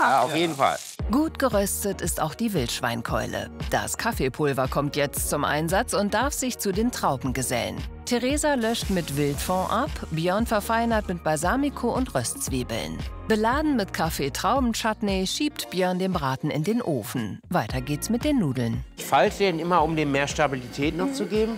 Ja, auf jeden Fall. Gut geröstet ist auch die Wildschweinkeule. Das Kaffeepulver kommt jetzt zum Einsatz und darf sich zu den Trauben gesellen. Theresa löscht mit Wildfond ab, Björn verfeinert mit Balsamico und Röstzwiebeln. Beladen mit Kaffee-Trauben-Chutney schiebt Björn den Braten in den Ofen. Weiter geht's mit den Nudeln. Ich falte den immer, um dem mehr Stabilität noch zu geben.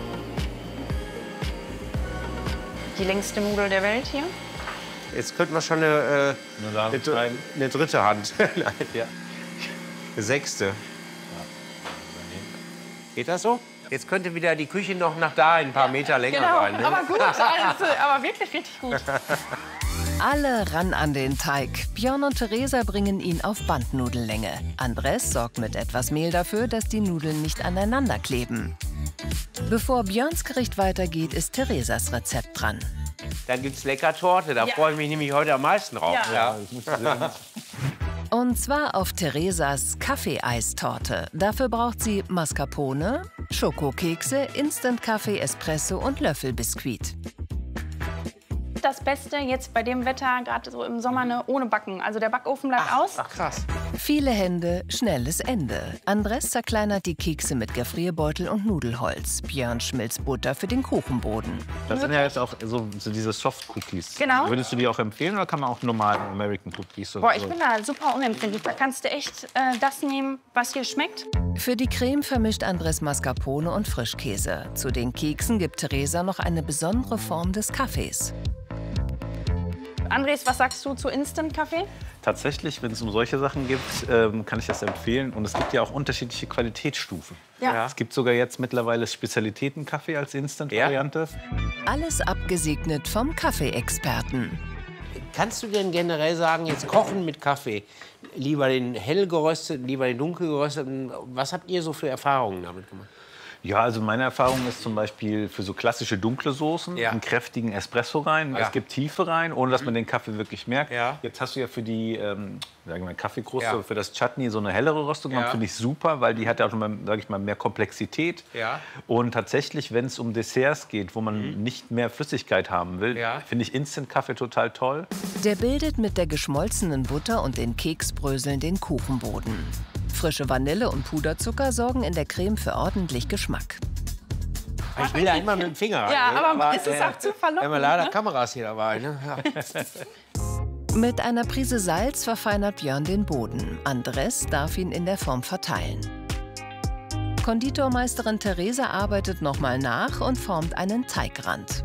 Die längste Nudel der Welt hier. Jetzt könnten wir schon eine dritte Hand. Nein, ja. Eine sechste. Geht das so? Jetzt könnte wieder die Küche noch nach da ein paar Meter länger sein. Ne? Aber gut, also, aber wirklich richtig gut. Alle ran an den Teig. Björn und Theresa bringen ihn auf Bandnudellänge. Andres sorgt mit etwas Mehl dafür, dass die Nudeln nicht aneinander kleben. Bevor Björns Gericht weitergeht, ist Theresas Rezept dran. Dann gibt's lecker Torte, da freue ich mich nämlich heute am meisten drauf. Ja. Ja. Und zwar auf Theresas Kaffeeeistorte. Dafür braucht sie Mascarpone, Schokokekse, Instant-Kaffee, Espresso und Löffelbiskuit. Das Beste jetzt bei dem Wetter, gerade so im Sommer, ne, ohne Backen. Also der Backofen bleibt aus. Ach, krass. Viele Hände, schnelles Ende. Andres zerkleinert die Kekse mit Gefrierbeutel und Nudelholz. Björn schmilzt Butter für den Kuchenboden. Das sind ja jetzt auch so diese Soft-Cookies. Genau. Würdest du die auch empfehlen oder kann man auch normale American Cookies? Boah, ich bin da super unempfindlich. Da kannst du echt das nehmen, was dir schmeckt. Für die Creme vermischt Andres Mascarpone und Frischkäse. Zu den Keksen gibt Theresa noch eine besondere Form des Kaffees. Andres, was sagst du zu Instant-Kaffee? Tatsächlich, wenn es um solche Sachen geht, kann ich das empfehlen. Und es gibt ja auch unterschiedliche Qualitätsstufen. Ja. Es gibt sogar jetzt mittlerweile Spezialitäten-Kaffee als Instant-Variante. Alles abgesegnet vom Kaffeeexperten. Kannst du denn generell sagen, jetzt kochen mit Kaffee, lieber den hell gerösteten, lieber den dunkel gerösteten, was habt ihr so für Erfahrungen damit gemacht? Ja, also meine Erfahrung ist zum Beispiel für so klassische dunkle Soßen einen kräftigen Espresso rein. Es gibt Tiefe rein, ohne dass man den Kaffee wirklich merkt. Ja. Jetzt hast du ja für die sagen wir, Kaffeekruste, für das Chutney so eine hellere Röstung gemacht. Finde ich super, weil die hat ja auch schon mal, sag ich mal, mehr Komplexität. Ja. Und tatsächlich, wenn es um Desserts geht, wo man nicht mehr Flüssigkeit haben will, finde ich Instant-Kaffee total toll. Der bildet mit der geschmolzenen Butter und den Keksbröseln den Kuchenboden. Frische Vanille und Puderzucker sorgen in der Creme für ordentlich Geschmack. Ich will da immer mit dem Finger rein. Ja, aber es ist auch zu verlockend. Wir haben leider ne? Kameras hier dabei. Ne? Ja. Mit einer Prise Salz verfeinert Björn den Boden. Andres darf ihn in der Form verteilen. Konditormeisterin Theresa arbeitet nochmal nach und formt einen Teigrand.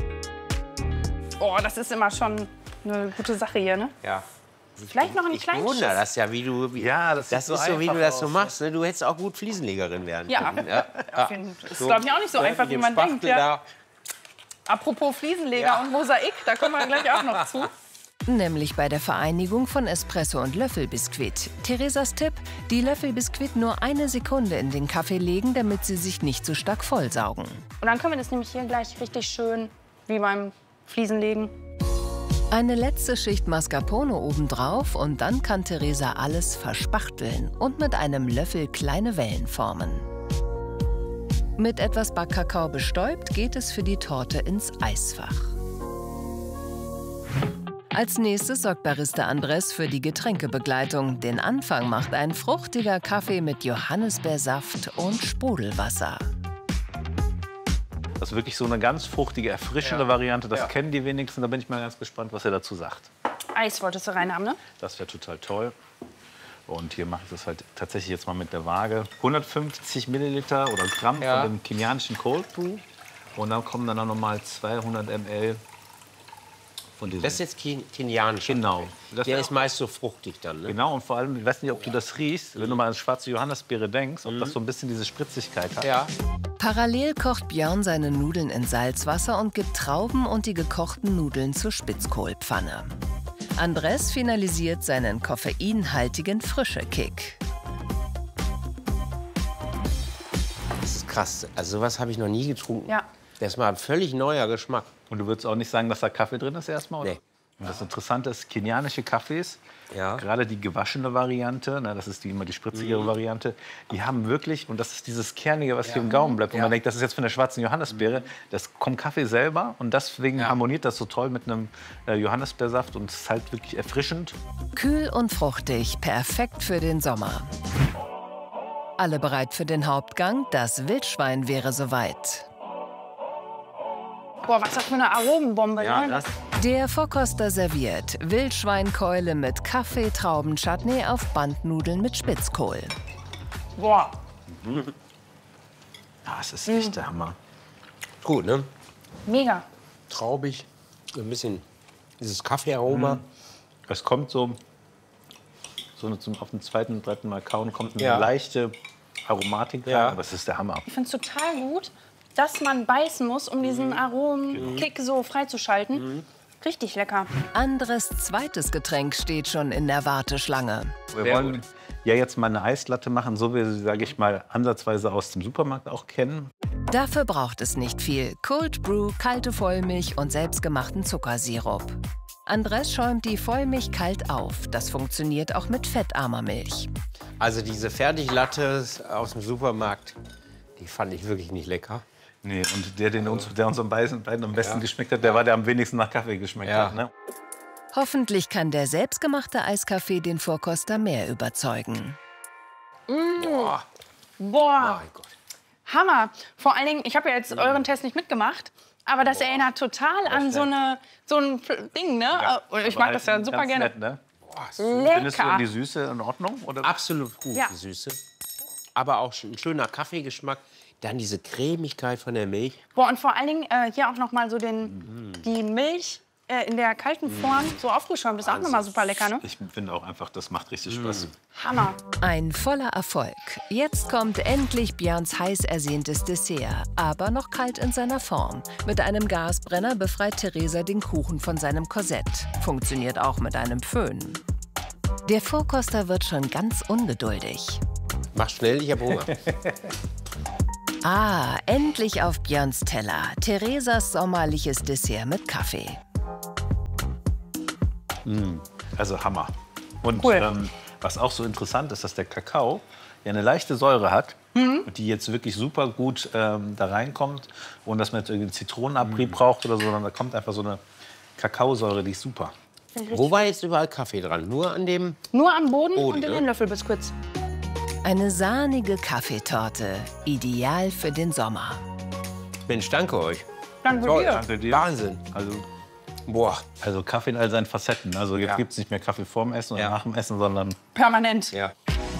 Oh, das ist immer schon eine gute Sache hier, ne? Ja. Vielleicht noch ein Ich kleines bewundere das ja, wie du. das ist so, wie du das so machst. Ne? Du hättest auch gut Fliesenlegerin werden können. Ja. Das ist, glaube ich, auch nicht so einfach, wie man denkt. Ja. Apropos Fliesenleger und Mosaik, da kommen wir gleich auch noch zu. Nämlich bei der Vereinigung von Espresso und Löffelbiskuit. Theresas Tipp, die Löffelbiskuit nur 1 Sekunde in den Kaffee legen, damit sie sich nicht so stark vollsaugen. Und dann können wir das nämlich hier gleich richtig schön, wie beim Fliesenlegen. Eine letzte Schicht Mascarpone obendrauf und dann kann Theresa alles verspachteln und mit einem Löffel kleine Wellen formen. Mit etwas Backkakao bestäubt geht es für die Torte ins Eisfach. Als nächstes sorgt Barista Andres für die Getränkebegleitung. Den Anfang macht ein fruchtiger Kaffee mit Johannisbeersaft und Sprudelwasser. Das ist wirklich so eine ganz fruchtige, erfrischende Variante. Das kennen die wenigsten. Da bin ich mal ganz gespannt, was er dazu sagt. Eis wolltest du reinhaben, ne? Das wäre total toll. Und hier mache ich das halt tatsächlich jetzt mal mit der Waage. 150 Milliliter oder Gramm von dem kenianischen Cold Brew. Und dann kommen dann noch mal 200 ml von diesem. Das ist jetzt kenianisch. Genau. Der ist meist so fruchtig dann. Ne? Genau, und vor allem, ich weiß nicht, ob du das riechst, wenn du mal an schwarze Johannisbeere denkst, ob das so ein bisschen diese Spritzigkeit hat. Ja. Parallel kocht Björn seine Nudeln in Salzwasser und gibt Trauben und die gekochten Nudeln zur Spitzkohlpfanne. Andres finalisiert seinen koffeinhaltigen Frische-Kick. Das ist krass. Also sowas habe ich noch nie getrunken. Ja. Das ist mal ein völlig neuer Geschmack. Und du würdest auch nicht sagen, dass da Kaffee drin ist erstmal? Oder? Nee. Und das Interessante ist, kenianische Kaffees, gerade die gewaschene Variante, das ist immer die spritzigere Variante, die haben wirklich, und das ist dieses Kernige, was hier im Gaumen bleibt, und man denkt, das ist jetzt von der schwarzen Johannisbeere, das kommt Kaffee selber und deswegen harmoniert das so toll mit einem Johannisbeersaft und es ist halt wirklich erfrischend. Kühl und fruchtig, perfekt für den Sommer. Alle bereit für den Hauptgang? Das Wildschwein wäre soweit. Boah, was das für eine Aromenbombe. Ja, ne? Der Vorkoster serviert Wildschweinkeule mit Kaffee-Trauben-Chutney auf Bandnudeln mit Spitzkohl. Boah. Das ist echt der Hammer. Gut, ne? Mega. Traubig, ein bisschen dieses Kaffeearoma. Es kommt so auf dem zweiten, dritten Mal kauen, kommt eine leichte Aromatik rein, aber es ist der Hammer. Ich finde es total gut, dass man beißen muss, um diesen Aromenkick so freizuschalten. Richtig lecker. Andres zweites Getränk steht schon in der Warteschlange. Wir wollen ja jetzt mal eine Eislatte machen, so wie wir sie, sage ich mal, ansatzweise aus dem Supermarkt auch kennen. Dafür braucht es nicht viel. Cold Brew, kalte Vollmilch und selbstgemachten Zuckersirup. Andres schäumt die Vollmilch kalt auf. Das funktioniert auch mit fettarmer Milch. Also diese Fertiglatte aus dem Supermarkt, die fand ich wirklich nicht lecker. Nee, und der uns am beiden am besten geschmeckt hat, der war der am wenigsten nach Kaffee geschmeckt hat. Ne? Hoffentlich kann der selbstgemachte Eiskaffee den Vorkoster mehr überzeugen. Boah. Mein Gott. Hammer. Vor allen Dingen, ich habe ja jetzt euren Test nicht mitgemacht, aber das erinnert total an so ein Ding, ne? Und ich mag das ja super gerne. Nett, ne? Lecker. Findest du die Süße in Ordnung? Oder? Absolut gut, die Süße. Aber auch ein schöner Kaffeegeschmack. Dann diese Cremigkeit von der Milch. Boah, und vor allen Dingen hier auch noch mal so die Milch in der kalten Form so aufgeschäumt. Das ist auch noch mal super lecker, ne? Ich finde auch einfach, das macht richtig Spaß. Hammer. Ein voller Erfolg. Jetzt kommt endlich Björns heiß ersehntes Dessert, aber noch kalt in seiner Form. Mit einem Gasbrenner befreit Theresa den Kuchen von seinem Korsett. Funktioniert auch mit einem Föhn. Der Vorkoster wird schon ganz ungeduldig. Mach schnell, ich habe Hunger. Endlich auf Björns Teller. Theresas sommerliches Dessert mit Kaffee. Also Hammer. Und Cool. was auch so interessant ist, dass der Kakao ja eine leichte Säure hat, die jetzt wirklich super gut da reinkommt, ohne dass man jetzt irgendwie einen Zitronenabrieb braucht oder so, sondern da kommt einfach so eine Kakaosäure, die ist super. Wo war jetzt überall Kaffee dran? Nur an dem... Nur am Boden und in ne? den Löffelbiskuits. Eine sahnige Kaffeetorte, ideal für den Sommer. Mensch, danke euch. Danke Toll, dir. Danke dir. Wahnsinn. Also Kaffee in all seinen Facetten. Also jetzt gibt es nicht mehr Kaffee vorm Essen oder nach dem Essen, sondern... Permanent. Ja.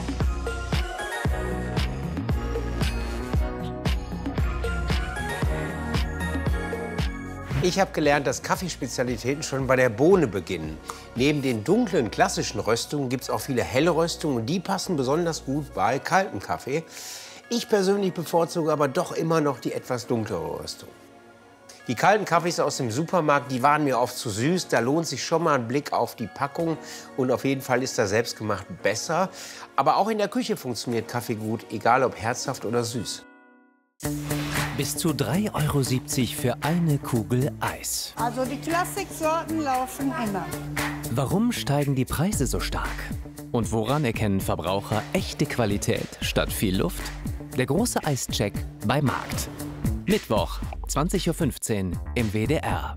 Ich habe gelernt, dass Kaffeespezialitäten schon bei der Bohne beginnen. Neben den dunklen, klassischen Röstungen gibt es auch viele helle Röstungen und die passen besonders gut bei kaltem Kaffee. Ich persönlich bevorzuge aber doch immer noch die etwas dunklere Röstung. Die kalten Kaffees aus dem Supermarkt, die waren mir oft zu süß. Da lohnt sich schon mal ein Blick auf die Packung und auf jeden Fall ist der selbstgemacht besser. Aber auch in der Küche funktioniert Kaffee gut, egal ob herzhaft oder süß. Bis zu 3,70 € für eine Kugel Eis. Also die Klassiksorten laufen immer. Warum steigen die Preise so stark? Und woran erkennen Verbraucher echte Qualität statt viel Luft? Der große Eischeck bei Markt. Mittwoch, 20:15 Uhr im WDR.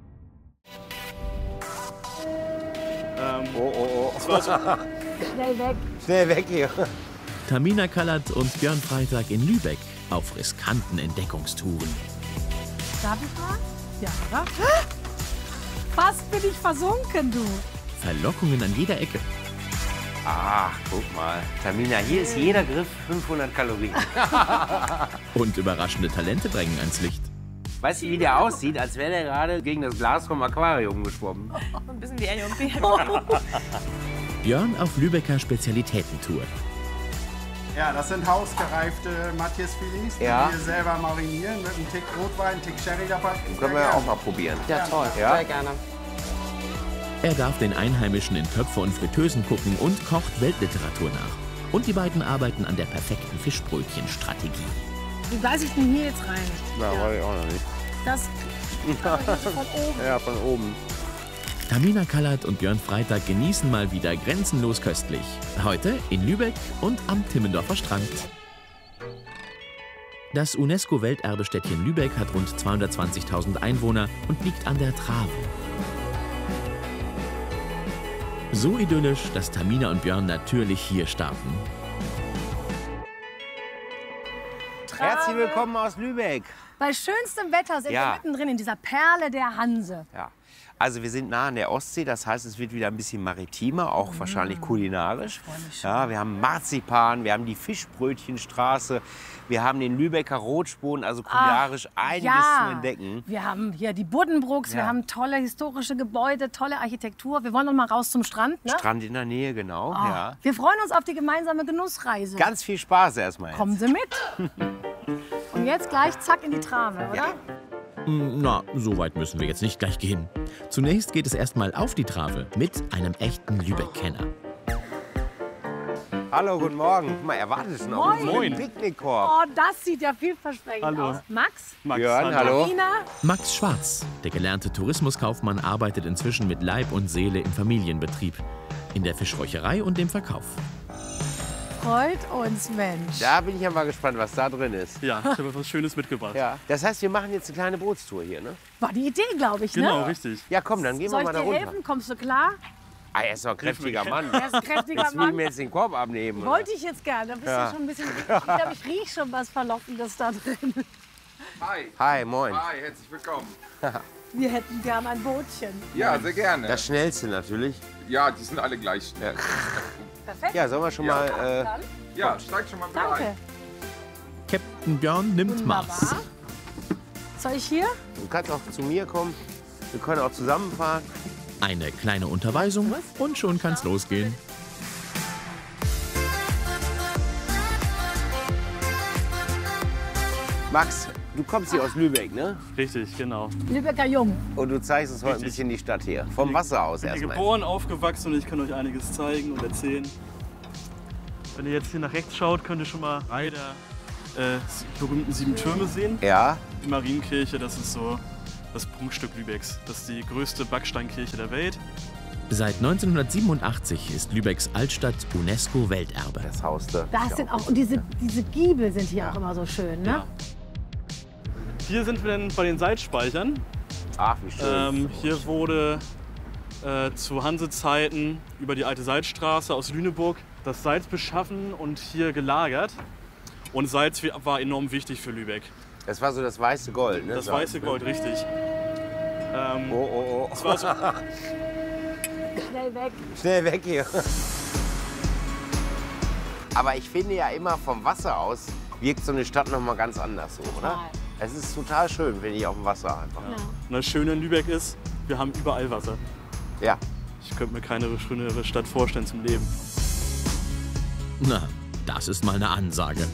Schnell weg. Schnell weg hier. Tamina Kallert und Björn Freitag in Lübeck auf riskanten Entdeckungstouren. Darf ich mal? Ja. Fast bin ich versunken, du. Verlockungen an jeder Ecke. Ach, guck mal. Tamina, hier ist jeder Griff 500 Kalorien. Und überraschende Talente drängen ans Licht. Weißt du, wie der aussieht? Als wäre der gerade gegen das Glas vom Aquarium geschwommen. Ein bisschen wie Ellie und Bier. Björn auf Lübecker Spezialitätentour. Ja, das sind hausgereifte Matthias-Filis, die wir selber marinieren mit einem Tick Rotwein, einen Tick Sherry dabei. Können wir ja auch mal probieren. Ja, toll. Sehr gerne. Er darf den Einheimischen in Töpfe und Fritteusen gucken und kocht Weltliteratur nach. Und die beiden arbeiten an der perfekten Fischbrötchenstrategie. Wie weiß ich denn hier jetzt rein? Ja, weiß ich auch noch nicht. Das von oben. Ja, von oben. Tamina Kallert und Björn Freitag genießen mal wieder grenzenlos köstlich. Heute in Lübeck und am Timmendorfer Strand. Das UNESCO-Welterbestädtchen Lübeck hat rund 220.000 Einwohner und liegt an der Trave. So idyllisch, dass Tamina und Björn natürlich hier starten. Herzlich willkommen aus Lübeck. Bei schönstem Wetter sind wir mittendrin in dieser Perle der Hanse. Ja. Also wir sind nah an der Ostsee, das heißt, es wird wieder ein bisschen maritimer, auch wahrscheinlich kulinarisch. Ja, wir haben Marzipan, wir haben die Fischbrötchenstraße, wir haben den Lübecker Rotspon, also kulinarisch einiges zu entdecken. Wir haben hier die Buddenbrooks, wir haben tolle historische Gebäude, tolle Architektur. Wir wollen noch mal raus zum Strand, ne? Strand in der Nähe, genau. Ja. Wir freuen uns auf die gemeinsame Genussreise. Ganz viel Spaß erstmal. Kommen Sie mit. Und jetzt gleich zack in die Trave, oder? Ja. Na, so weit müssen wir jetzt nicht gleich gehen. Zunächst geht es erstmal auf die Trave mit einem echten Lübeck-Kenner. Hallo, guten Morgen. Guck mal, er wartet schon auf einen Picknickkorb. Oh, das sieht ja vielversprechend aus. Max? Björn, hallo. Max Schwarz, der gelernte Tourismuskaufmann, arbeitet inzwischen mit Leib und Seele im Familienbetrieb, in der Fischräucherei und dem Verkauf. Freut uns, Mensch. Da bin ich ja mal gespannt, was da drin ist. Ja, ich habe was Schönes mitgebracht. Ja. Das heißt, wir machen jetzt eine kleine Bootstour hier, ne? War die Idee, glaube ich, Genau, ne? richtig. Ja, komm, dann gehen Soll wir ich mal da dir runter. helfen? Kommst du klar? Ah, er ist doch ein kräftiger Mann. Er ist ein kräftiger Jetzt will ich Mann. mir jetzt den Korb abnehmen. Oder? Wollte ich jetzt gerne. Da bist du schon ein bisschen... Ich glaube, ich rieche schon was Verlockendes da drin. Hi. Hi, moin. Hi, herzlich willkommen. Wir hätten gern ein Bootchen. Ja, sehr gerne. Das schnellste natürlich. Ja, die sind alle gleich. Ja. Perfekt. Ja, sollen wir schon mal... Ja, steig schon mal wieder Danke. ein. Captain Björn nimmt Maß. Wunderbar. Soll ich hier? Du kannst auch zu mir kommen. Wir können auch zusammenfahren. Eine kleine Unterweisung und schon kann's losgehen. Max, du kommst hier aus Lübeck, ne? Richtig, genau. Lübecker Jung. Und du zeigst uns heute ein Richtig. bisschen die Stadt hier. Vom Wasser aus Ich bin hier erstmal. geboren, aufgewachsen und ich kann euch einiges zeigen und erzählen. Wenn ihr jetzt hier nach rechts schaut, könnt ihr schon mal Reihe der berühmten 7 Türme sehen. Ja. Die Marienkirche, das ist so das Prunkstück Lübecks. Das ist die größte Backsteinkirche der Welt. Seit 1987 ist Lübecks Altstadt UNESCO-Welterbe. Das Haus da. Das sind auch, und diese Giebel sind hier auch immer so schön, ne? Ja. Hier sind wir dann bei den Salzspeichern. Ach, wie schön. Hier wurde zu Hansezeiten über die alte Salzstraße aus Lüneburg das Salz beschaffen und hier gelagert. Und Salz war enorm wichtig für Lübeck. Das war so das weiße Gold, ne? Das weiße Gold, richtig. Oh. Das war so, Schnell weg. Schnell weg hier. Aber ich finde ja immer vom Wasser aus wirkt so eine Stadt noch mal ganz anders, so, oder? Es ist total schön, finde ich, auf dem Wasser einfach. Ja. und das Schöne in Lübeck ist, wir haben überall Wasser. Ja. Ich könnte mir keine schönere Stadt vorstellen zum Leben. Na, das ist mal eine Ansage.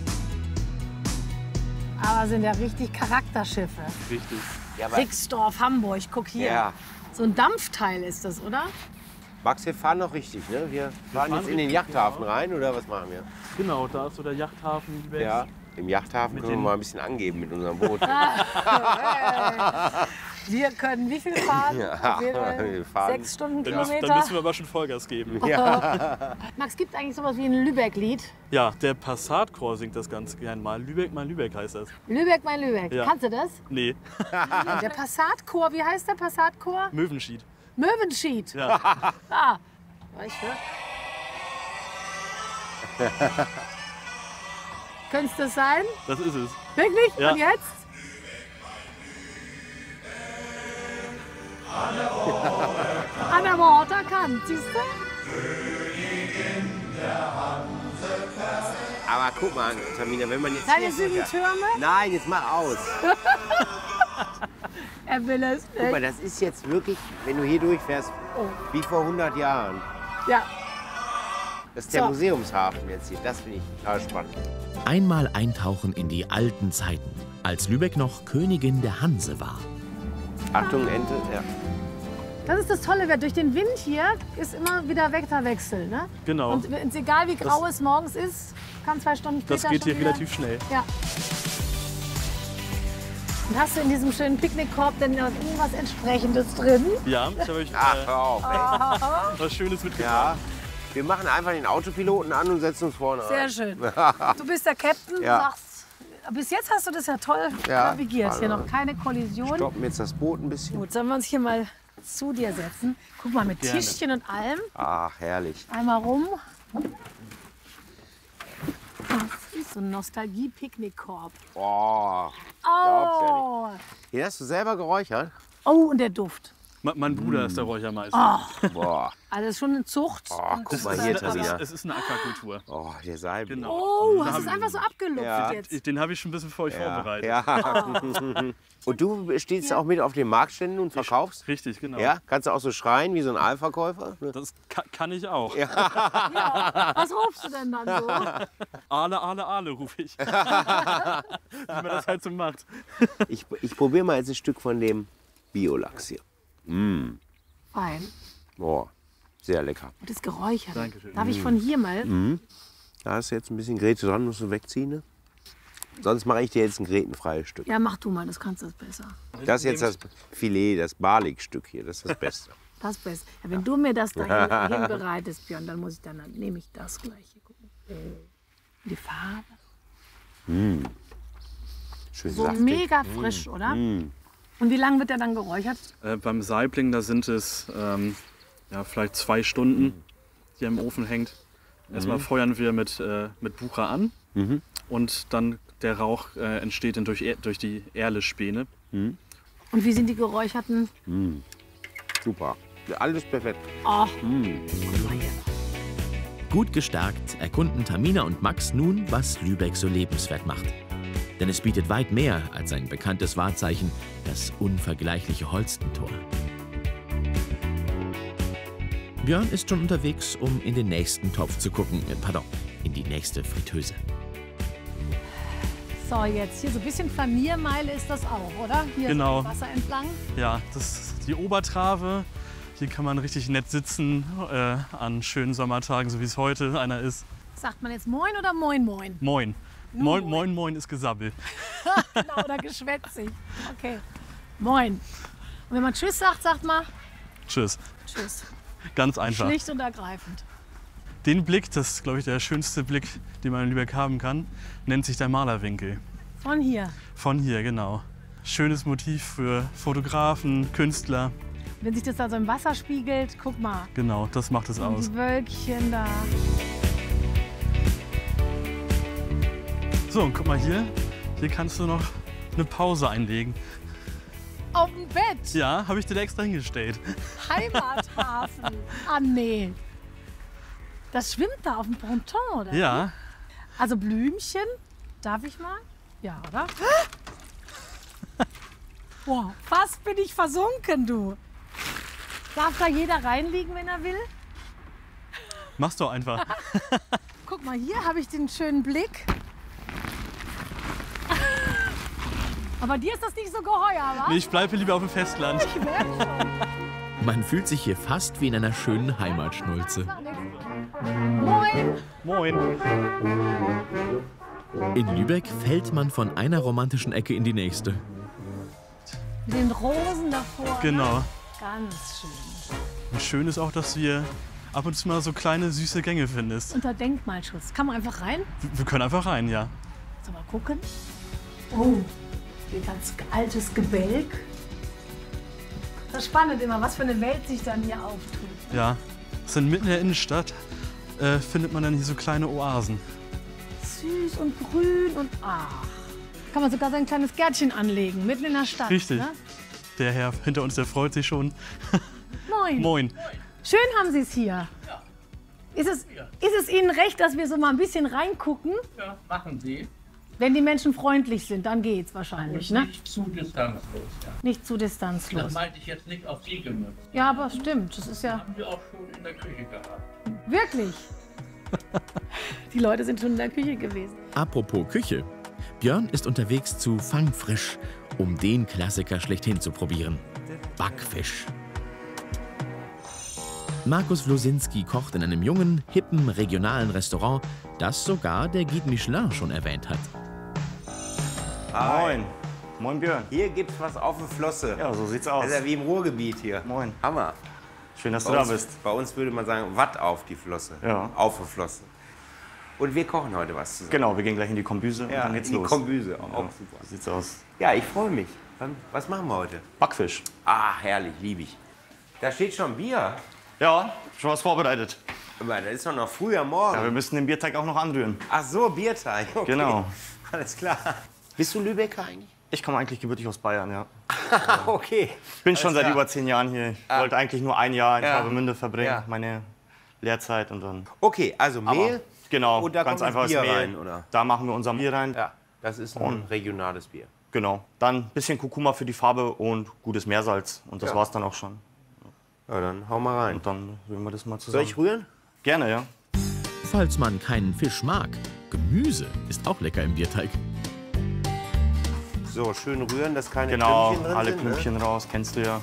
Aber sind ja richtig Charakterschiffe. Richtig. Ja, aber Rixdorf, Hamburg, guck hier. Ja. So ein Dampfteil ist das, oder? Max, wir fahren noch richtig, ne? Wir fahren jetzt in den Yachthafen rein, oder was machen wir? Genau, da ist so der Yachthafen Lübeck. Ja. Im Yachthafen können wir mal ein bisschen angeben mit unserem Boot. Wir können wie viel fahren? Ja, wir fahren 6 Stundenkilometer. Dann müssen wir aber schon Vollgas geben. Ja. Max, gibt eigentlich sowas wie ein Lübeck-Lied? Ja, der Passatchor singt das ganz gern mal. Lübeck, mein Lübeck heißt das. Lübeck, mein Lübeck. Ja. Kannst du das? Nee, Der Passatchor, wie heißt der Passatchor? Möwenschied. Möwenschied. Ja. Ah, weißt du? Könnte es das sein? Das ist es. Wirklich? Ja. Und jetzt? An der Ort erkannt, siehst du? Aber guck mal, Tamina, wenn man jetzt Deine hier 7 Türme? Nein, jetzt mach aus. Er will es Guck mal, nicht. das ist jetzt wirklich, wenn du hier durchfährst, wie vor 100 Jahren. Ja, Das ist der So. Museumshafen jetzt hier. Das finde ich total spannend. Einmal eintauchen in die alten Zeiten, als Lübeck noch Königin der Hanse war. Achtung, Ente. Ja. das ist das Tolle, wer durch den Wind hier ist immer wieder Wetterwechsel. Ne? Genau. Und egal wie grau es morgens ist, kann 2 Stunden später Das geht schon hier wieder... relativ schnell. Ja. Und hast du in diesem schönen Picknickkorb denn noch irgendwas Entsprechendes drin? Ja, ich habe euch was Schönes mitgebracht. Ja. Wir machen einfach den Autopiloten an und setzen uns vorne Sehr rein. schön. Du bist der Captain, Ja. du sagst, bis jetzt hast du das ja toll navigiert. Hier noch keine Kollision. Stoppen jetzt das Boot ein bisschen. Gut, sollen wir uns hier mal zu dir setzen? Guck mal, mit Gerne. Tischchen und allem. Ach, herrlich. Einmal rum. So ein Nostalgie-Picknickkorb. Oh, Oh. den hast du selber geräuchert? Oh, und der Duft. Mein Bruder ist der Räuchermeister. Boah. Also das ist schon eine Zucht. Oh, guck mal hier, Tamina. Es ist eine Aquakultur. Oh, der Saibling. Genau. Oh, hast du es einfach so abgelupft jetzt? Den habe ich schon ein bisschen für euch vorbereitet. Ja. Und du stehst auch mit auf den Marktständen und verkaufst? Richtig, genau. Ja? Kannst du auch so schreien wie so ein Aalverkäufer? Das kann ich auch. Ja, was rufst du denn dann so? Aale, Aale, Aale, rufe ich. Wie man das halt so macht. Ich probiere mal jetzt ein Stück von dem Biolachs hier. Mm. Fein. Boah, sehr lecker. Und das geräuchert. Dankeschön. Darf ich von hier mal? Da ist jetzt ein bisschen Grete dran, musst du wegziehen. Ne? Sonst mache ich dir jetzt ein grätenfreies Stück. Ja, mach du mal, das kannst du besser. Das ist jetzt das Filet, das Barlik-Stück hier, das ist das Beste. Das Beste. Ja, wenn du mir das da hin bereitest, Björn, dann nehme ich das gleich. Hier gucken. Die Farbe. Schön So saftig. mega frisch, oder? Und wie lange wird der dann geräuchert? Beim Saibling, da sind es vielleicht 2 Stunden, die er im Ofen hängt. Erstmal feuern wir mit Bucher an und dann der Rauch entsteht dann durch die Erlespäne. Und wie sind die geräucherten? Super. Ja, alles perfekt. Oh, guck mal hier. Gut gestärkt erkunden Tamina und Max nun, was Lübeck so lebenswert macht. Denn es bietet weit mehr als ein bekanntes Wahrzeichen, das unvergleichliche Holstentor. Björn ist schon unterwegs, um in den nächsten Topf zu gucken. In die nächste Fritteuse. So, jetzt hier so ein bisschen Flaniermeile ist das auch, oder? Hier Genau. so Wasser entlang. Ja, das ist die Obertrave. Hier kann man richtig nett sitzen an schönen Sommertagen, so wie es heute einer ist. Sagt man jetzt Moin oder Moin Moin? Moin. Nur Moin, moin, moin ist Gesabbel. Genau, oder geschwätzig. Okay. Moin. Und wenn man Tschüss sagt, sagt man Tschüss. Tschüss. Ganz einfach. Schlicht und ergreifend. Den Blick, das ist, glaube ich, der schönste Blick, den man in Lübeck haben kann, nennt sich der Malerwinkel. Von hier. Von hier, genau. Schönes Motiv für Fotografen, Künstler. Wenn sich das da so im Wasser spiegelt, guck mal. Genau, das macht es aus. Die Wölkchen da. So, und guck mal hier. Hier kannst du noch eine Pause einlegen. Auf dem Bett. Ja, habe ich dir extra hingestellt. Heimathafen. Ah, nee. Das schwimmt da auf dem Ponton, oder? Ja. Also Blümchen. Darf ich mal? Ja, oder? Boah, fast bin ich versunken, du. Darf da jeder reinliegen, wenn er will? Mach's doch einfach. Guck mal, hier habe ich den schönen Blick. Aber dir ist das nicht so geheuer, wa? Nee, ich bleibe lieber auf dem Festland. Ich merk schon. Man fühlt sich hier fast wie in einer schönen Heimatschnulze. Moin. Moin. In Lübeck fällt man von einer romantischen Ecke in die nächste. Mit den Rosen davor. Genau. Ne? Ganz schön. Und schön ist auch, dass du hier ab und zu mal so kleine, süße Gänge findest. Unter Denkmalschutz. Kann man einfach rein? Wir können einfach rein, ja. So, mal gucken. Oh, ein ganz altes Gebälk. Das ist spannend immer, was für eine Welt sich dann hier auftut. Ja. Sind mitten in der Innenstadt findet man dann hier so kleine Oasen. Süß und grün und ach. Kann man sogar so ein kleines Gärtchen anlegen, mitten in der Stadt. Richtig. Ne? Der Herr hinter uns, der freut sich schon. Moin. Moin. Schön haben Sie es hier. Ja. Ist es Ihnen recht, dass wir so mal ein bisschen reingucken? Ja, machen Sie. Wenn die Menschen freundlich sind, dann geht's wahrscheinlich, ne? Nicht zu distanzlos. Ja. Nicht zu distanzlos. Das meinte ich jetzt nicht auf Sie gemünzt. Ja, aber stimmt. Das ist ja. Haben wir auch schon in der Küche gehabt. Wirklich? Die Leute sind schon in der Küche gewesen. Apropos Küche. Björn ist unterwegs zu Fangfrisch, um den Klassiker schlechthin zu probieren. Backfisch. Markus Wlosinski kocht in einem jungen, hippen, regionalen Restaurant, das sogar der Guide Michelin schon erwähnt hat. Moin. Moin Björn. Hier gibt's was auf der Flosse. Ja, so sieht's aus. Das ist ja wie im Ruhrgebiet hier. Moin. Hammer. Schön, dass du da bist. Bei uns würde man sagen, Watt auf die Flosse. Ja. Auf der Flosse. Und wir kochen heute was zusammen. Genau, wir gehen gleich in die Kombüse und Ja, dann geht's in die los. Kombüse. Auch Ja, super. So sieht's aus. Ja, ich freue mich. Was machen wir heute? Backfisch. Ah, herrlich, liebe ich. Da steht schon Bier. Ja, schon was vorbereitet. Aber das ist doch noch früh am Morgen. Ja, wir müssen den Bierteig auch noch anrühren. Ach so, Bierteig. Okay. Genau. Alles klar. Bist du Lübecker eigentlich? Ich komme eigentlich gebürtig aus Bayern, ja. Okay. Ich bin schon Alles seit klar. über 10 Jahren hier. Ich wollte eigentlich nur ein Jahr in Ja. Travemünde verbringen, Ja. meine Lehrzeit und dann. Okay, also Mehl. Genau, Und da ganz kommt das einfaches Bier Mehl. rein, oder? Da machen wir unser Bier rein. Ja, das ist ein regionales Bier. Genau. Dann ein bisschen Kurkuma für die Farbe und gutes Meersalz. Und das Ja. war's dann auch schon. Ja, dann hau mal rein. Und dann rühren wir das mal zusammen. Soll ich rühren? Gerne, ja. Falls man keinen Fisch mag, Gemüse ist auch lecker im Bierteig. So, schön rühren, dass keine Genau, Klümpchen drin alle sind. Klümpchen raus, kennst du ja.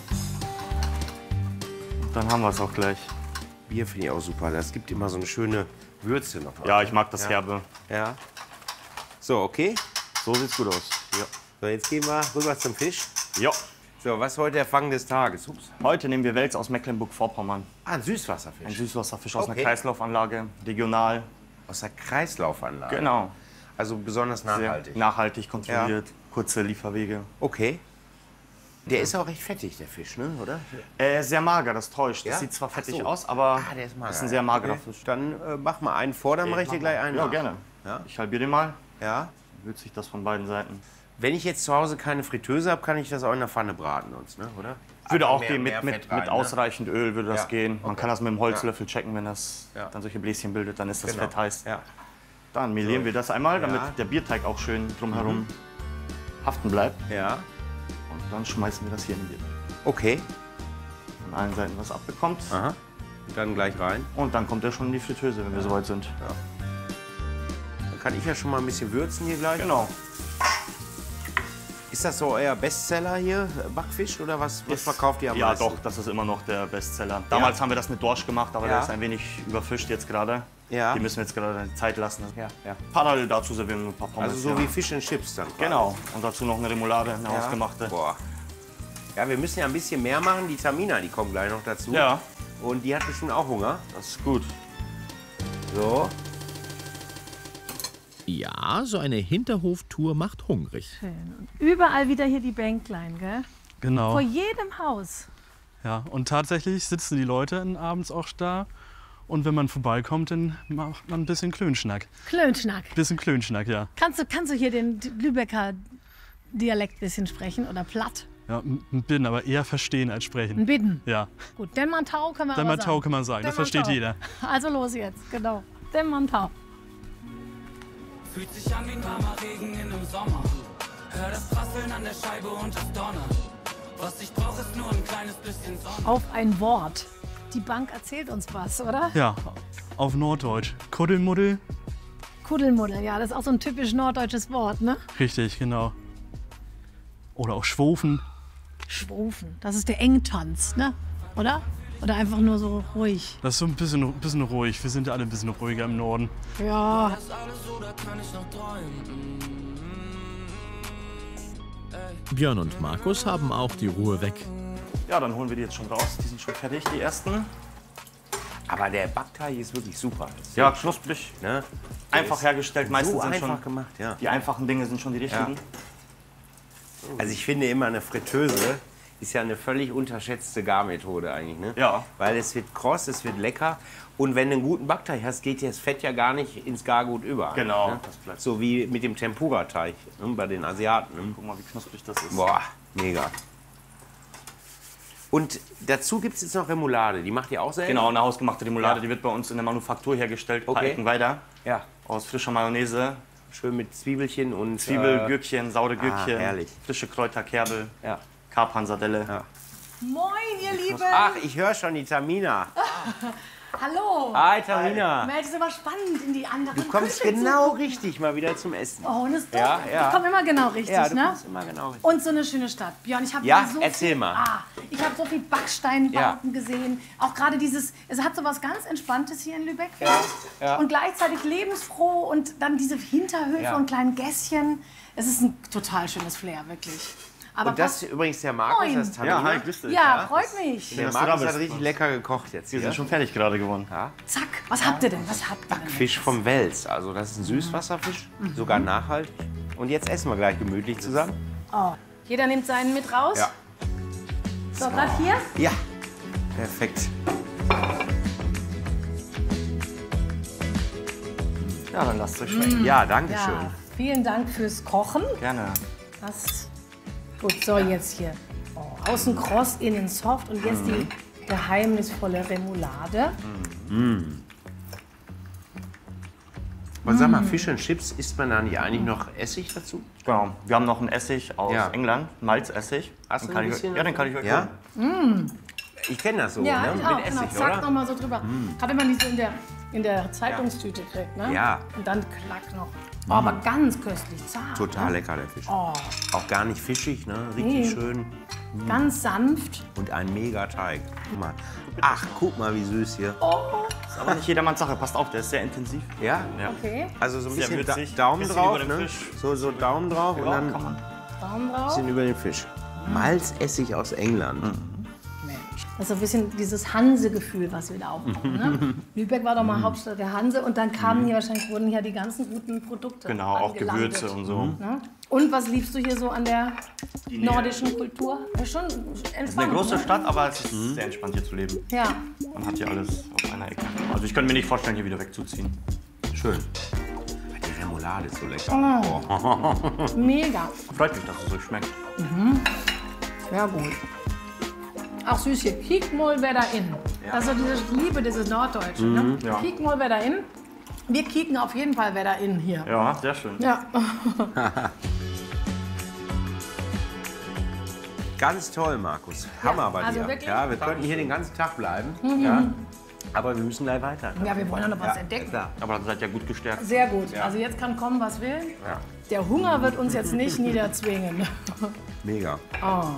Und dann haben wir es auch gleich. Bier finde ich auch super. Das gibt immer so eine schöne Würze noch. Ja, ich mag das Ja. Herbe. Ja. So, okay. So sieht's gut aus. Ja. So, jetzt gehen wir rüber zum Fisch. Ja. So, was ist heute der Fang des Tages? Ups. Heute nehmen wir Wels aus Mecklenburg-Vorpommern. Ah, ein Süßwasserfisch. Ein Süßwasserfisch aus Okay. einer Kreislaufanlage, regional. Aus der Kreislaufanlage. Genau. Also besonders nachhaltig. Sehr nachhaltig kontrolliert, kurze Lieferwege. Okay. Der ist auch recht fettig, der Fisch, ne? Oder? Sehr mager, das täuscht. Ja? Das sieht zwar Ach fettig so. aus, aber Der ist mager. ist ein sehr magerer Okay. Fisch. Dann mach mal einen vor, dann mache ich dir gleich einen Ja, nach. gerne. Ja? Ich halbiere den mal. Ja. Dann würzt sich das von beiden Seiten. Wenn ich jetzt zu Hause keine Fritteuse habe, kann ich das auch in der Pfanne braten, sonst, ne? Oder? Würde Also auch mehr- gehen, mehr mit Fett rein, ne? ausreichend Öl würde das Ja. gehen. Man Okay. kann das mit dem Holzlöffel checken, wenn das Ja. dann solche Bläschen bildet, dann ist das Genau. Fett heiß. Ja. Dann melieren wir das einmal, damit Ja. der Bierteig auch schön drumherum haften bleibt. Ja. Und dann schmeißen wir das hier in den Bierteig. Okay. Von allen Seiten was abbekommt. Aha. Und dann gleich rein. Und dann kommt er schon in die Fritteuse, wenn wir soweit sind. Dann kann ich ja schon mal ein bisschen würzen hier gleich. Genau. Ist das so euer Bestseller hier, Backfisch, oder was verkauft ihr am Ja, meisten? doch, das ist immer noch der Bestseller. Damals haben wir das mit Dorsch gemacht, aber Ja. der ist ein wenig überfischt jetzt gerade. Ja. Die müssen wir jetzt gerade Zeit lassen. Ja, ja. Parallel dazu servieren wir ein paar Pommes. Also so ja. wie Fish and Chips dann. quasi. Genau. Und dazu noch eine Remoulade, eine Ja. hausgemachte. Boah. Ja, wir müssen ja ein bisschen mehr machen. Die Tamina, die kommt gleich noch dazu. Ja. Und die hat bestimmt auch Hunger. Das ist gut. So. Ja, so eine Hinterhoftour macht hungrig. Schön. Und überall wieder hier die Bänklein, gell? Genau. Vor jedem Haus. Ja, und tatsächlich sitzen die Leute abends auch da. Und wenn man vorbeikommt, dann macht man ein bisschen Klönschnack. Klönschnack. Bisschen Klönschnack, ja. Kannst du hier den Lübecker Dialekt ein bisschen sprechen oder platt? Ja, ein bisschen, aber eher verstehen als sprechen. Ein Bitten. Ja. Gut, Demmantau können wir aber Demmantau sagen. kann man sagen, das versteht Demmantau. jeder. Also los jetzt, genau. Demmantau. Fühlt sich an wie ein warmer Regen in einem Sommer. Hör das Prasseln an der Scheibe und das Donner. Was ich brauche, ist nur ein kleines bisschen Sonne. Auf ein Wort. Die Bank erzählt uns was, oder? Ja, auf Norddeutsch. Kuddelmuddel. Kuddelmuddel, ja, das ist auch so ein typisch norddeutsches Wort, ne? Richtig, genau. Oder auch Schwofen. Schwofen, das ist der Engtanz, ne? Oder? Oder einfach nur so ruhig. Das ist so ein bisschen ruhig. Wir sind ja alle ein bisschen ruhiger im Norden. Ja. Björn und Markus haben auch die Ruhe weg. Ja, dann holen wir die jetzt schon raus. Die sind schon fertig, die ersten. Aber der Backteig ist wirklich super. Ja, knusprig. Ne? Einfach hergestellt. Meistens so sind einfach schon gemacht, ja. die einfachen Dinge sind schon die richtigen. Also ich finde immer, eine Fritteuse ist ja eine völlig unterschätzte Garmethode eigentlich. Ne? Ja. Weil es wird kross, es wird lecker. Und wenn du einen guten Backteig hast, geht das Fett ja gar nicht ins Gargut über. Genau. Ne? Das bleibt So wie mit dem Tempura-Teig, ne? Bei den Asiaten. Ne? Guck mal, wie knusprig das ist. Boah, mega. Und dazu gibt es jetzt noch Remoulade. Die macht ihr auch selber? Genau, eine hausgemachte Remoulade. Ja. Die wird bei uns in der Manufaktur hergestellt. Okay. Paar Ecken weiter. Ja. Aus frischer Mayonnaise. Schön mit Zwiebelchen und... Zwiebel, Gürkchen, saure Gürkchen. herrlich. Frische Kräuter, Kerbel. Ja. Kapern, Sardelle. Ja. Moin, ihr Lieben. Ach, ich höre schon die Tamina. Hallo. Hi, Tamina. Mensch, ist aber spannend in die anderen Du kommst Küche zu genau gucken. richtig mal wieder zum Essen. Oh, und das ist Ja, doch. ja. Ich komme immer genau richtig, Ja, du ne? kommst immer genau richtig. Und so eine schöne Stadt. Björn, ich habe Ja, so erzähl viel, mal. Ich habe so viel Backsteinbauten gesehen. Auch gerade dieses, es hat so was ganz Entspanntes hier in Lübeck. Ja. Und gleichzeitig lebensfroh und dann diese Hinterhöfe und kleinen Gässchen. Es ist ein total schönes Flair, wirklich. Aber Und das ist übrigens der Markus, Moin. das ist Tamina. Ja, hi, grüß dich. Ja, freut mich. Der Markus hat richtig lecker gekocht jetzt Wir hier. sind schon fertig gerade geworden. Ja. Zack, was habt ihr denn? Was habt ihr denn? Fisch vom Wels. Also das ist ein Süßwasserfisch, sogar nachhaltig. Und jetzt essen wir gleich gemütlich zusammen. Oh, jeder nimmt seinen mit raus. Ja. So, gerade hier. Ja, perfekt. Ja, dann lasst euch schmecken. Ja, danke schön. Ja, vielen Dank fürs Kochen. Gerne. Das gut, so jetzt hier. Oh, außen kross, innen soft und jetzt die geheimnisvolle Remoulade. Und sag mal, Fish and Chips, isst man da nicht eigentlich noch Essig dazu? Genau. Wir haben noch einen Essig aus England, Malzessig. Hast du Den kann ein ich bisschen euch, ja, den kann ich euch Ja? holen. Ich kenne das so, Ja, ne? ich auch. Mit Genau, Essig, zack, oder? noch mal so drüber. Gerade wenn man die so in der Zeitungstüte kriegt, ne? Ja. Und dann klack noch. Oh, aber ganz köstlich, zart. Total ne? lecker, der Fisch. Oh, Auch gar nicht fischig, ne? Richtig Nee. schön. ganz sanft. Und ein mega Teig. Guck mal. Ach, guck mal, wie süß hier. Ist aber nicht jedermanns Sache. Passt auf, der ist sehr intensiv. Ja? Ja. Okay, Also so ein Sehr bisschen würzig. Daumen Bisschen drauf, über den ne? Fisch. So Daumen drauf und Ja, dann kann man. Daumen ein drauf. bisschen über den Fisch. Malzessig aus England. Mensch. Das ist so ein bisschen dieses Hanse-Gefühl, was wir da aufbauen. Ne? Lübeck war doch mal Hauptstadt der Hanse und dann kamen hier wahrscheinlich wurden hier die ganzen guten Produkte Genau, auch angelandet. Gewürze und so. Ne? Und was liebst du hier so an der nordischen Kultur? Ja, schon entspannt. Es ist eine große ne? Stadt, aber es ist sehr entspannt hier zu leben. Ja. Man hat hier alles auf einer Ecke. Also ich könnte mir nicht vorstellen, hier wieder wegzuziehen. Schön. Die Remoulade ist so lecker. Oh. Mega. Freut mich, dass es so schmeckt. Sehr gut. Ach süß hier, kiek mal wer da in. Das ist so diese, ich liebe dieses Norddeutsche. Ne? Ja. Kiek mal wer da in. Wir kieken auf jeden Fall wer da in hier. Ja, sehr schön. Ja. Ganz toll, Markus. Hammer bei also dir. wirklich? Ja, wir könnten hier den ganzen Tag bleiben. Ja. Aber wir müssen gleich weiter. Ja, wir wollen ja noch was entdecken. Klar. Aber dann seid ihr gut gestärkt. Sehr gut. Also jetzt kann kommen, was will. Ja. Der Hunger wird uns jetzt nicht niederzwingen. Mega. Oh, ja.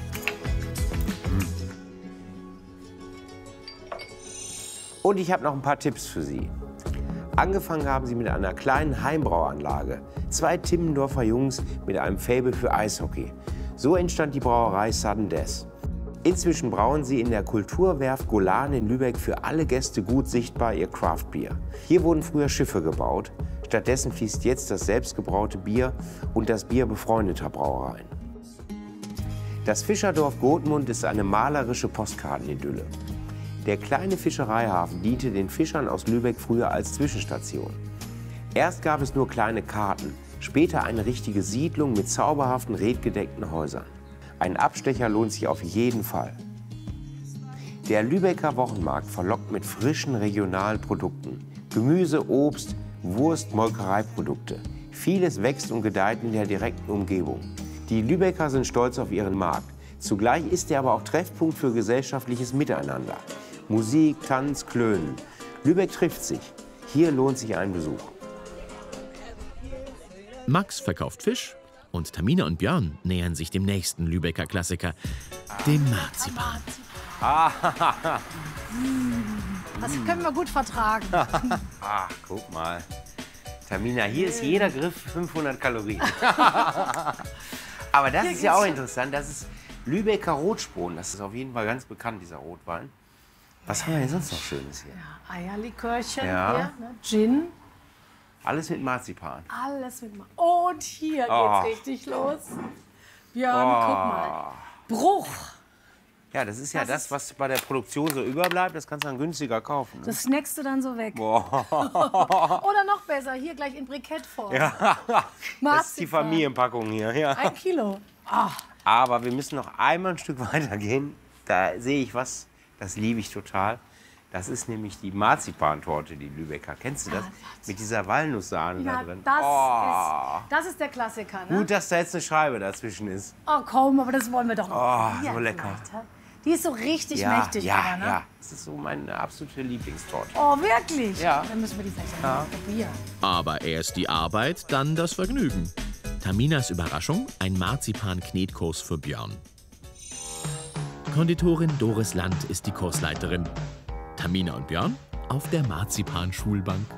Und ich habe noch ein paar Tipps für Sie. Angefangen haben sie mit einer kleinen Heimbrauanlage. 2 Timmendorfer Jungs mit einem Faible für Eishockey. So entstand die Brauerei Sudden Death. Inzwischen brauen sie in der Kulturwerft Golan in Lübeck für alle Gäste gut sichtbar ihr Craftbier. Hier wurden früher Schiffe gebaut. Stattdessen fließt jetzt das selbstgebraute Bier und das Bier befreundeter Brauereien. Das Fischerdorf Gotmund ist eine malerische Postkartenidylle. Der kleine Fischereihafen diente den Fischern aus Lübeck früher als Zwischenstation. Erst gab es nur kleine Karten, später eine richtige Siedlung mit zauberhaften redgedeckten Häusern. Ein Abstecher lohnt sich auf jeden Fall. Der Lübecker Wochenmarkt verlockt mit frischen regionalen Produkten. Gemüse, Obst, Wurst, Molkereiprodukte. Vieles wächst und gedeiht in der direkten Umgebung. Die Lübecker sind stolz auf ihren Markt. Zugleich ist er aber auch Treffpunkt für gesellschaftliches Miteinander. Musik, Tanz, Klönen. Lübeck trifft sich. Hier lohnt sich ein Besuch. Max verkauft Fisch und Tamina und Björn nähern sich dem nächsten Lübecker Klassiker, dem Marzipan. Das können wir gut vertragen. Ach, guck mal. Tamina, hier ist jeder Griff 500 Kalorien. Aber das Hier ist ja auch geht's- interessant. Das ist Lübecker Rotspon. Das ist auf jeden Fall ganz bekannt, dieser Rotwein. Was haben wir denn sonst noch Schönes hier? Eierlikörchen Ja. hier, ne? Gin, Alles mit Marzipan. alles mit mal. Und hier Oh. geht's richtig los. Björn, guck mal. Bruch. Ja, das ist ja das, was bei der Produktion so überbleibt. Das kannst du dann günstiger kaufen. Ne? Das snackst du dann so weg. Boah. Oder noch besser, hier gleich in Brikettform. Ja, das ist die Marzipan. Familienpackung hier. Ja. 1 Kilo. Ah, Aber wir müssen noch einmal ein Stück weiter gehen. Da sehe ich was, das liebe ich total. Das ist nämlich die Marzipantorte, die Lübecker. Kennst du das? Mit dieser Walnusssahne da ja, drin. das ist der Klassiker, ne? Gut, dass da jetzt eine Scheibe dazwischen ist. Oh komm, aber das wollen wir doch noch. Oh, Hier so lecker. vielleicht, hä? Die ist so richtig mächtig. aber, ne? Ja. Das ist so meine absolute Lieblingstorte. Oh, wirklich? Ja. Dann müssen wir die vielleicht mal probieren. Aber erst die Arbeit, dann das Vergnügen. Taminas Überraschung, ein Marzipan-Knetkurs für Björn. Konditorin Doris Land ist die Kursleiterin. Tamina und Björn auf der Marzipan-Schulbank.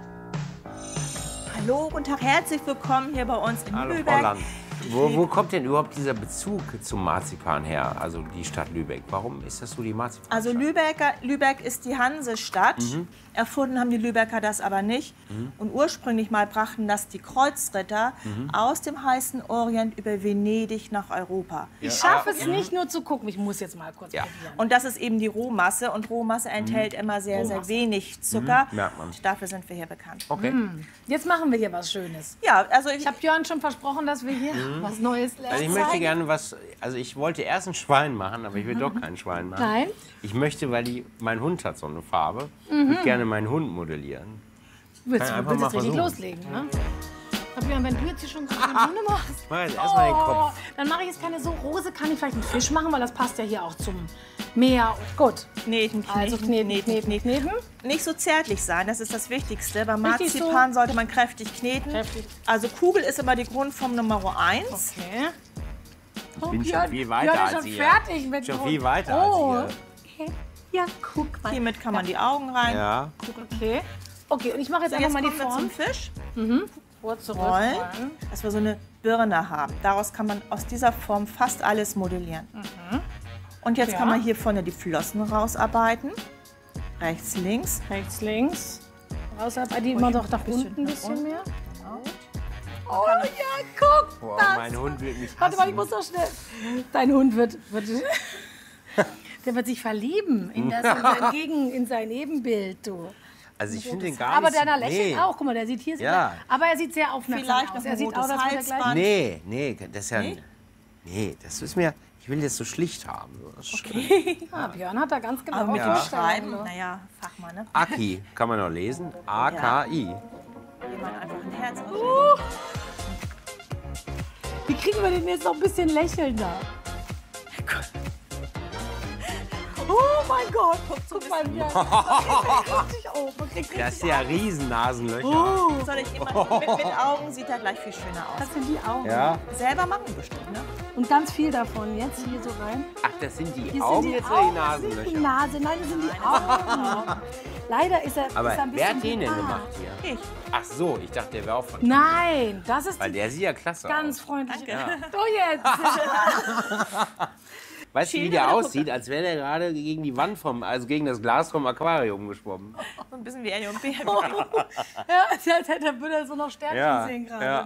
Hallo und herzlich willkommen hier bei uns in Hallo, Lübeck. Frau Land. Wo kommt denn überhaupt dieser Bezug zum Marzipan her, also die Stadt Lübeck? Warum ist das so die Marzipan? Also Lübeck ist die Hansestadt. Erfunden haben die Lübecker das aber nicht. Und ursprünglich mal brachten das die Kreuzritter aus dem heißen Orient über Venedig nach Europa. Ich schaffe es nicht nur zu gucken, ich muss jetzt mal kurz probieren. Und das ist eben die Rohmasse. Und Rohmasse enthält immer sehr, sehr wenig Zucker. Merkt man. Und dafür sind wir hier bekannt. Okay. Jetzt machen wir hier was Schönes. Ja, also Ich habe Björn schon versprochen, dass wir hier was Neues lernen. Also ich möchte gerne was, also ich wollte erst ein Schwein machen, aber ich will doch kein Schwein machen. Nein? Ich möchte, weil mein Hund hat so eine Farbe, würde gerne meinen Hund modellieren. Du willst einfach mal jetzt richtig versuchen. loslegen, ne? Aber Björn, wenn du jetzt hier schon so eine Hunde machst, Mach jetzt erstmal den Kopf. dann mache ich jetzt keine so Rose. Kann ich vielleicht einen Fisch machen, weil das passt ja hier auch zum Meer. Gut. Kneten, Also kneten. Nicht so zärtlich sein, das ist das Wichtigste. Beim Richtig Marzipan sollte man kräftig kneten. Also Kugel ist immer die Grundform Nummer 1. Okay. Ich bin Björn, schon viel weiter Björn ist als schon ihr. fertig mit Schon Hund. viel weiter Oh. als ihr. Ja, guck mal. Hiermit kann man die Augen rein. Ja. Okay. Okay, und ich mache jetzt So, einfach jetzt mal die kommen wir Form. zum Fisch. Vor zurück. Rollen, dass wir so eine Birne haben. Daraus kann man aus dieser Form fast alles modellieren. Und jetzt Ja. kann man hier vorne die Flossen rausarbeiten. Rechts, links. Rechts, links. Rausarbeiten. Die immer doch nach unten ein bisschen mehr. Oh ja, guck Boah, das. mein Hund wird mich hassen. Warte mal, ich muss doch schnell. Dein Hund wird der wird sich verlieben in sein Ebenbild, du. Also ich finde den gar Aber nicht... deiner lächelt auch. Guck mal, der sieht hier so. Ja. Aber er sieht sehr aufmerksam Vielleicht aus. noch Er ein sieht rotes aus, als würde er gleich... Halsband. Das ist ja... Nee, das ist mir... Ich will das so schlicht haben. So, das ist schön. Björn hat da ganz genau Aber mit Ja. dem Schreiben, naja, Fachmann, ne? Aki, kann man noch lesen? A-K-I. Jemand einfach ein Herz Wie kriegen wir den jetzt noch ein bisschen lächelnder? Oh mein Gott, guck mal hier. Das ist ja Riesennasenlöcher. Soll ich immer mit Augen sieht er gleich viel schöner aus. Das sind die Augen. Ja. Selber machen bestimmt, ne? Und ganz viel davon jetzt hier so rein. Ach, das sind die Hier Augen sind jetzt die oder die Augen, das ist nicht die Nasenlöcher? Nase, nein, das sind die Augen. Leider ist er, Aber ist er ein wer bisschen hat den denn behaart. gemacht hier? Ich. Ach so, ich dachte, der wäre auch von... Nein, das ist Weil der sieht ja klasse ganz aus. freundlich. Danke. Du jetzt. Weißt du, wie der aussieht? Als wäre der gerade gegen die Wand gegen das Glas vom Aquarium geschwommen. So ein bisschen wie Ellie und Bär. Ja, als hätte er so noch Sternchen sehen gerade. ja.